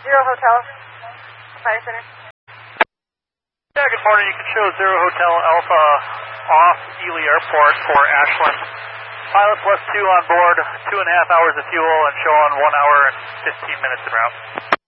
Zero Hotel, Fire Center. Yeah, good morning. You can show Zero Hotel Alpha off Ely Airport for Ashland. Pilot +2 on board, 2.5 hours of fuel, and show on 1 hour and 15 minutes en route.